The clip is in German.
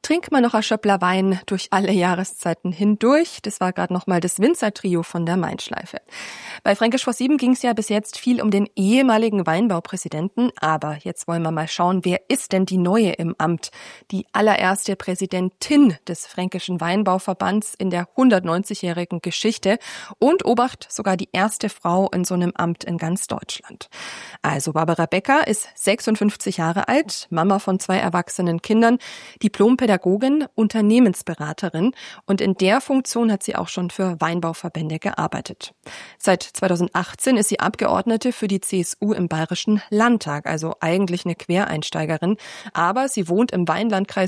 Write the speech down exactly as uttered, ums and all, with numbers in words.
Trink mal noch ein Schöppler Wein durch alle Jahreszeiten hindurch. Das war gerade noch mal das Winzer-Trio von der Main-Schleife. Bei Fränkisch vor sieben ging es ja bis jetzt viel um den ehemaligen Weinbaupräsidenten. Aber jetzt wollen wir mal schauen, wer ist denn die Neue im Amt? Die allererste Präsidentin des Fränkischen Weinbauverbands in der hundertneunzigjährigen Geschichte. Und Obacht, sogar die erste Frau in so einem Amt in ganz Deutschland. Also Barbara Becker ist sechsundfünfzig Jahre alt, Mama von zwei erwachsenen Kindern, Diplompädagogin, Unternehmensberaterin und in der Funktion hat sie auch schon für Weinbauverbände gearbeitet. Seit zweitausendachtzehn ist sie Abgeordnete für die C S U im Bayerischen Landtag, also eigentlich eine Quereinsteigerin, aber sie wohnt im Weinlandkreis